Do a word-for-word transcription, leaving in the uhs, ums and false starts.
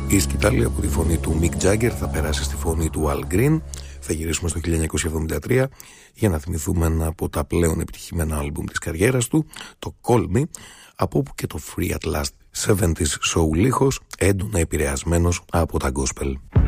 Η σκητάλη από τη φωνή του Mick Jagger θα περάσει στη φωνή του Al Green. Θα γυρίσουμε στο χίλια εννιακόσια εβδομήντα τρία για να θυμηθούμε ένα από τα πλέον επιτυχημένα άλμπουμ της καριέρας του, το Call Me, από όπου και το Free at Last. εβδομήντα soul ήχος, έντονα επηρεασμένος από τα gospel.